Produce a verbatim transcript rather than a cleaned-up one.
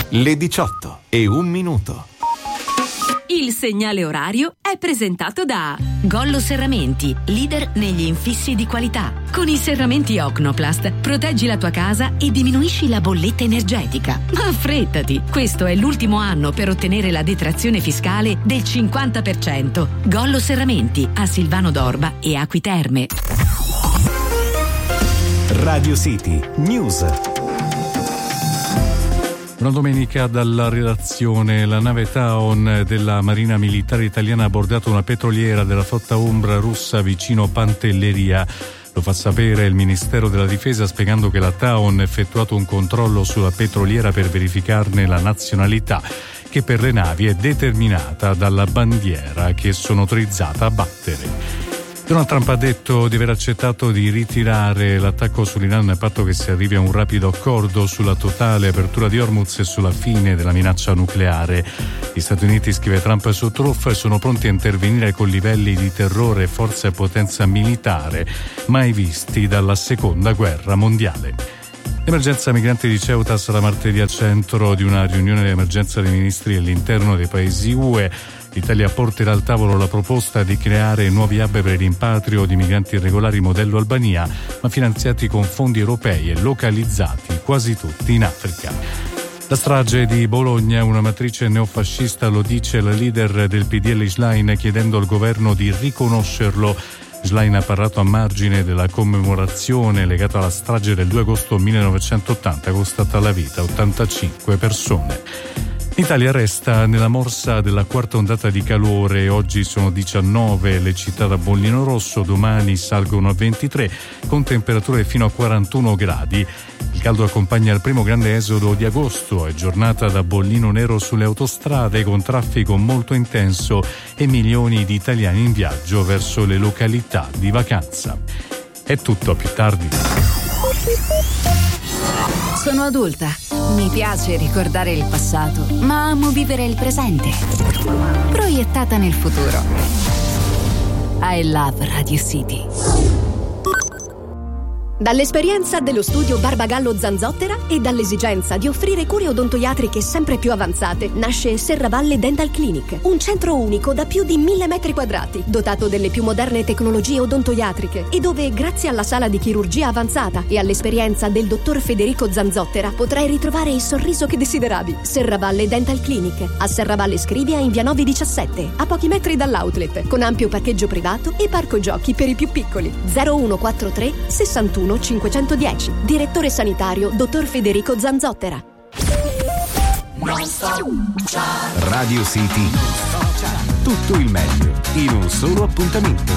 Le diciotto e un minuto. Il segnale orario è presentato da Gollo Serramenti, leader negli infissi di qualità. Con i serramenti Ocnoplast proteggi la tua casa e diminuisci la bolletta energetica. Ma affrettati, questo è l'ultimo anno per ottenere la detrazione fiscale del cinquanta per cento. Gollo Serramenti a Silvano d'Orba e Acqui Terme. Radio City News. Una domenica dalla redazione, la nave Taon della Marina Militare Italiana ha abbordato una petroliera della flotta ombra russa vicino Pantelleria. Lo fa sapere il Ministero della Difesa, spiegando che la Taon ha effettuato un controllo sulla petroliera per verificarne la nazionalità, che per le navi è determinata dalla bandiera che sono autorizzata a battere. Donald Trump ha detto di aver accettato di ritirare l'attacco sull'Iran a patto che si arrivi a un rapido accordo sulla totale apertura di Hormuz e sulla fine della minaccia nucleare. Gli Stati Uniti, scrive Trump su Truth, sono pronti a intervenire con livelli di terrore, forza e potenza militare mai visti dalla seconda guerra mondiale. L'emergenza migranti di Ceuta sarà martedì al centro di una riunione di emergenza dei ministri all'interno dei paesi U E. L'Italia porterà al tavolo la proposta di creare nuovi hub per il rimpatrio di migranti irregolari modello Albania, ma finanziati con fondi europei e localizzati quasi tutti in Africa. La strage di Bologna, una matrice neofascista, lo dice la leader del P D L Schlein, chiedendo al governo di riconoscerlo. Schlein ha parlato a margine della commemorazione legata alla strage del due agosto millenovecentottanta, costata la vita a ottantacinque persone. L'Italia resta nella morsa della quarta ondata di calore. Oggi sono diciannove le città da bollino rosso, domani salgono a ventitré, con temperature fino a quarantuno gradi. Il caldo accompagna il primo grande esodo di agosto, è giornata da bollino nero sulle autostrade con traffico molto intenso e milioni di italiani in viaggio verso le località di vacanza. È tutto, a più tardi. Sono adulta. Mi piace ricordare il passato, ma amo vivere il presente. Proiettata nel futuro. I love Radio City. Dall'esperienza dello studio Barbagallo Zanzottera e dall'esigenza di offrire cure odontoiatriche sempre più avanzate, nasce Serravalle Dental Clinic, un centro unico da più di mille metri quadrati, dotato delle più moderne tecnologie odontoiatriche e dove, grazie alla sala di chirurgia avanzata e all'esperienza del dottor Federico Zanzottera, potrai ritrovare il sorriso che desideravi. Serravalle Dental Clinic, a Serravalle Scrivia in via nove diciassette, a pochi metri dall'outlet, con ampio parcheggio privato e parco giochi per i più piccoli. zero uno quattro tre sessantuno cinquecentodieci. Direttore sanitario dottor Federico Zanzottera. Radio City. Tutto il meglio in un solo appuntamento.